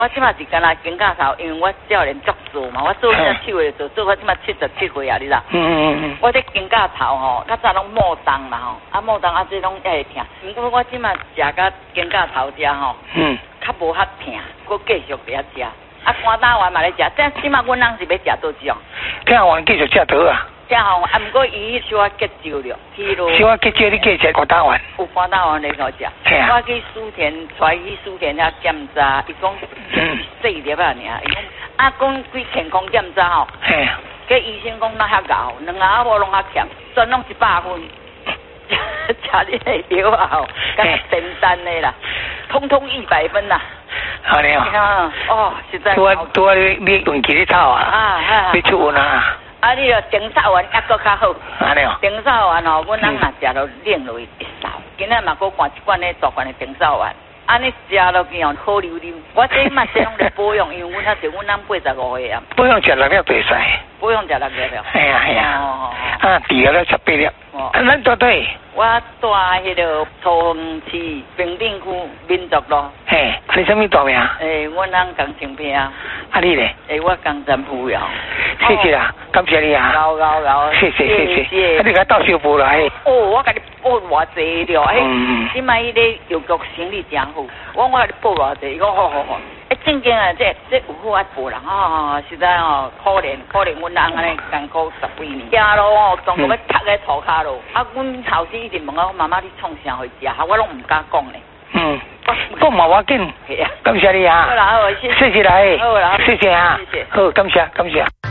我即马是干那肩胛头，因为我少年足做嘛，我做那手的做我即马77岁啊，你知？我这肩胛头吼，较早拢莫当嘛吼，莫当这拢会疼。不过我即马食甲肩胛头食吼，较无遐疼，搁继续伫遐食。肝胆丸嘛咧食，即马阮人是要食倒种？ 肝胆丸继续食倒啊。 食吼，毋过伊小可结焦了，去咯。 小可结焦，你继续食肝胆丸。 有肝胆丸咧好食。我去苏田，带去苏田遐检查，伊讲4粒啊尔，伊讲讲规健康检查吼。个医生讲哪遐高，2下无拢较欠，全拢100分。食你的药啊吼，甲简单的啦，通通100分啦。 好了。 哦，实在。 多你运气咧透啊！你出运啊！ 你着顶扫完还搁较好。顶扫完吼，阮人若食落冷落去会扫。今仔嘛搁灌一罐咧大罐的顶扫丸。尼食落去吼好溜溜。我这嘛这拢咧保养，因为阮较侪阮人85岁啊。 保养食6粒就会使。 保养食6粒了。 系啊。第二粒18粒。咱住对。 我住迄个桃园市平顶区民族路。 你什么大名？ 阮人工程兵啊。 你咧？ 我工程部呀。 谢谢啦，感谢你啊。 有。 谢谢。你甲倒小补来。 我甲你报偌济了，即摆迄个邮局生意真好，我甲你报偌济，伊讲好。正经啊，这有好爱报人实在可怜阮人安尼艰苦10几年，食咯当作要踢在涂骹咯。阮后生一直问我妈妈你创啥会食，我拢唔敢讲咧。 讲嘛要紧。感谢你啊。 好啦， 谢谢来。 好啦， 谢谢啊。 谢谢。 好，感谢。